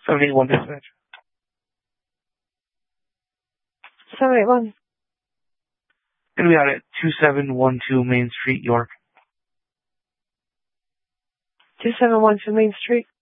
781 dispatch. 781. Gonna be out at 2712 Main Street, York. 2712 Main Street.